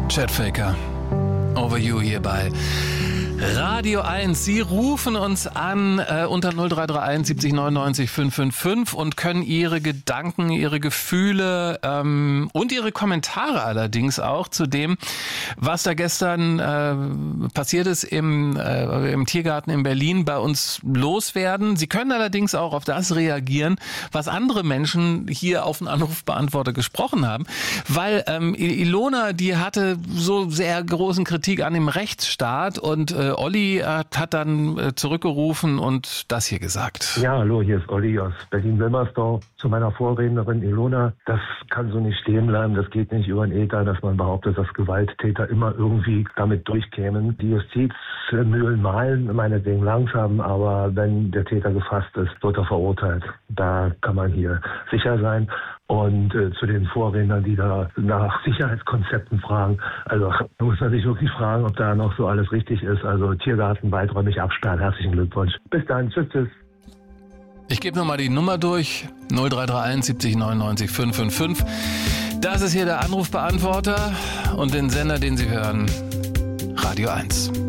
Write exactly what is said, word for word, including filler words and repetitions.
Chatfaker, Over You hier bei Radio eins. Sie rufen uns an äh, unter null drei drei eins siebzig neunundneunzig fünfhundertfünfundfünfzig und können Ihre Gedanken, Ihre Gefühle ähm, und Ihre Kommentare allerdings auch zu dem, was da gestern äh, passiert ist im, äh, im Tiergarten in Berlin, bei uns loswerden. Sie können allerdings auch auf das reagieren, was andere Menschen hier auf den Anrufbeantworter gesprochen haben, weil ähm, Ilona, die hatte so sehr großen Kritik an dem Rechtsstaat und äh, Olli hat, hat dann äh, zurückgerufen und das hier gesagt. Ja, hallo, hier ist Olli aus Berlin-Wilmersdorf. Zu meiner Vorrednerin Ilona, das kann so nicht stehen bleiben, das geht nicht über den Äther, dass man behauptet, dass Gewalttäter immer irgendwie damit durchkämen. Die Justizmühlen mahlen, meinetwegen langsam, aber wenn der Täter gefasst ist, wird er verurteilt. Da kann man hier sicher sein. Und äh, zu den Vorrednern, die da nach Sicherheitskonzepten fragen, also da muss man sich wirklich fragen, ob da noch so alles richtig ist. Also Tiergarten weiträumig absperren. Herzlichen Glückwunsch. Bis dann. Tschüss, tschüss. Ich gebe nochmal die Nummer durch. null drei drei eins siebzig neunundneunzig fünfhundertfünfzig. Das ist hier der Anrufbeantworter und den Sender, den Sie hören, Radio eins.